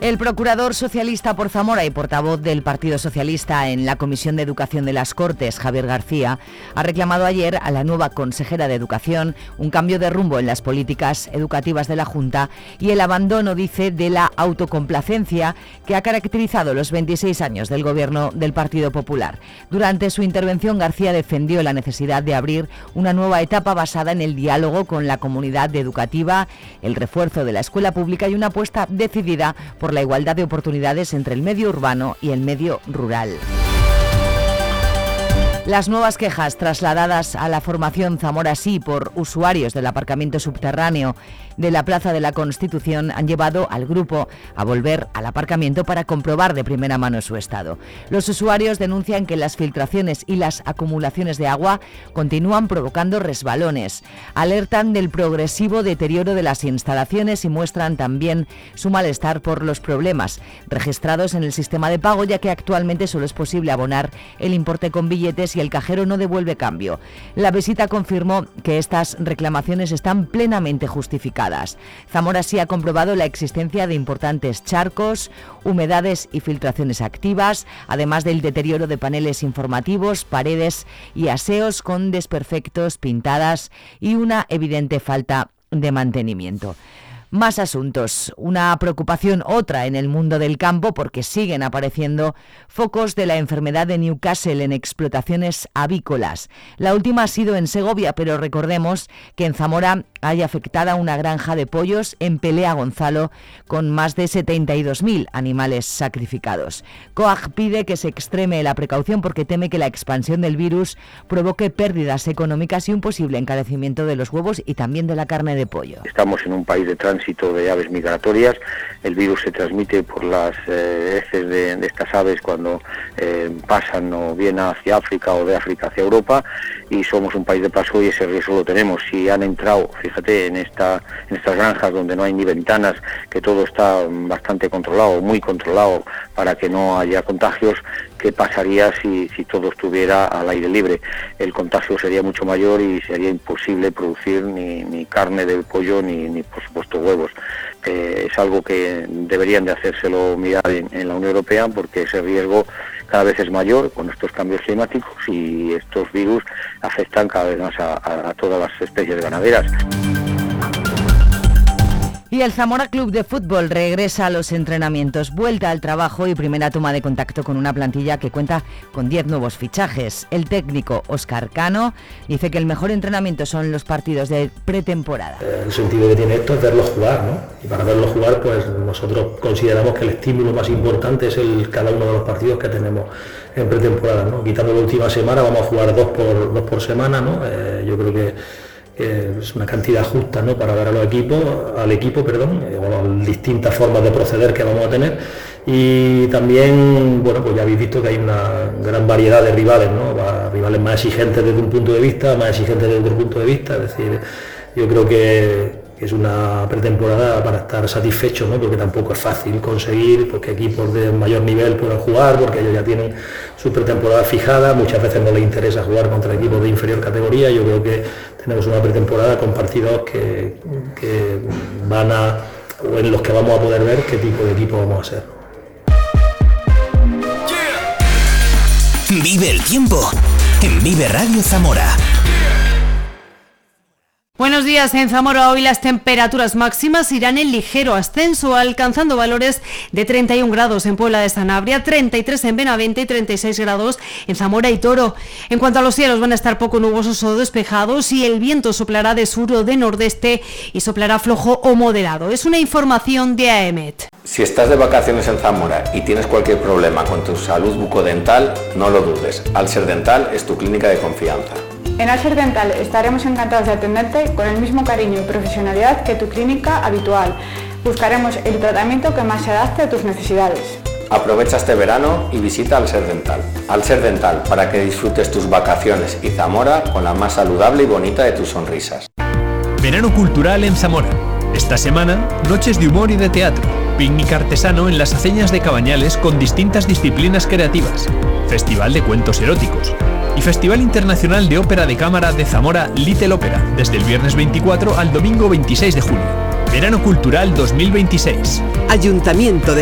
El procurador socialista por Zamora y portavoz del Partido Socialista en la Comisión de Educación de las Cortes, Javier García, ha reclamado ayer a la nueva consejera de Educación un cambio de rumbo en las políticas educativas de la Junta y el abandono, dice, de la autocomplacencia que ha caracterizado los 26 años del gobierno del Partido Popular. Durante su intervención, García defendió la necesidad de abrir una nueva etapa basada en el diálogo con la comunidad educativa, el refuerzo de la escuela pública y una apuesta decidida por la igualdad de oportunidades entre el medio urbano y el medio rural. Las nuevas quejas trasladadas a la formación Zamora Sí por usuarios del aparcamiento subterráneo de la Plaza de la Constitución han llevado al grupo a volver al aparcamiento para comprobar de primera mano su estado. Los usuarios denuncian que las filtraciones y las acumulaciones de agua continúan provocando resbalones. Alertan del progresivo deterioro de las instalaciones y muestran también su malestar por los problemas registrados en el sistema de pago, ya que actualmente solo es posible abonar el importe con billetes y el cajero no devuelve cambio. La visita confirmó que estas reclamaciones están plenamente justificadas. Zamora Sí ha comprobado la existencia de importantes charcos, humedades y filtraciones activas, además del deterioro de paneles informativos, paredes y aseos con desperfectos, pintadas y una evidente falta de mantenimiento. Más asuntos. Una preocupación otra en el mundo del campo porque siguen apareciendo focos de la enfermedad de Newcastle en explotaciones avícolas. La última ha sido en Segovia, pero recordemos que en Zamora hay afectada una granja de pollos en Pelea Gonzalo con más de 72.000 animales sacrificados. COAG pide que se extreme la precaución porque teme que la expansión del virus provoque pérdidas económicas y un posible encarecimiento de los huevos y también de la carne de pollo. Estamos en un país de tránsito de aves migratorias. El virus se transmite por las heces de estas aves cuando pasan o bien hacia África o de África hacia Europa, y somos un país de paso y ese riesgo lo tenemos. Si han entrado, fíjate, en estas granjas donde no hay ni ventanas, que todo está bastante controlado, muy controlado para que no haya contagios, ¿qué pasaría si todo estuviera al aire libre? El contagio sería mucho mayor y sería imposible producir ni carne de pollo ni por supuesto huevos. Es algo que deberían de hacérselo mirar en la Unión Europea porque ese riesgo cada vez es mayor con estos cambios climáticos y estos virus afectan cada vez más a todas las especies ganaderas. Y el Zamora Club de Fútbol regresa a los entrenamientos, vuelta al trabajo y primera toma de contacto con una plantilla que cuenta con 10 nuevos fichajes. El técnico Óscar Cano dice que el mejor entrenamiento son los partidos de pretemporada. El sentido que tiene esto es verlos jugar, ¿no? Y para verlos jugar, pues nosotros consideramos que el estímulo más importante es cada uno de los partidos que tenemos en pretemporada, ¿no? Quitando la última semana, vamos a jugar dos por semana, ¿no? Yo creo que es una cantidad justa, ¿no? Para ver al equipo, o distintas formas de proceder que vamos a tener. Y también, bueno, pues ya habéis visto que hay una gran variedad de rivales, ¿no? Rivales más exigentes desde un punto de vista, más exigentes desde otro punto de vista. Es decir, yo creo que es una pretemporada para estar satisfechos, ¿no? Porque tampoco es fácil conseguir porque equipos de mayor nivel puedan jugar, porque ellos ya tienen su pretemporada fijada, muchas veces no les interesa jugar contra equipos de inferior categoría. Yo creo que tenemos una pretemporada con partidos que van o en los que vamos a poder ver qué tipo de equipo vamos a ser. Vive el tiempo en Vive Radio Zamora. Buenos días. En Zamora hoy las temperaturas máximas irán en ligero ascenso, alcanzando valores de 31 grados en Puebla de Sanabria, 33 en Benavente y 36 grados en Zamora y Toro. En cuanto a los cielos, van a estar poco nubosos o despejados y el viento soplará de sur o de nordeste y soplará flojo o moderado. Es una información de AEMET. Si estás de vacaciones en Zamora y tienes cualquier problema con tu salud bucodental, no lo dudes. Alser Dental es tu clínica de confianza. En Alser Dental estaremos encantados de atenderte con el mismo cariño y profesionalidad que tu clínica habitual. Buscaremos el tratamiento que más se adapte a tus necesidades. Aprovecha este verano y visita Alser Dental. Alser Dental, para que disfrutes tus vacaciones y Zamora con la más saludable y bonita de tus sonrisas. Verano cultural en Zamora. Esta semana, noches de humor y de teatro. Picnic artesano en las aceñas de Cabañales con distintas disciplinas creativas. Festival de cuentos eróticos. Y Festival Internacional de Ópera de Cámara de Zamora Little Ópera, desde el viernes 24 al domingo 26 de julio. Verano Cultural 2026. Ayuntamiento de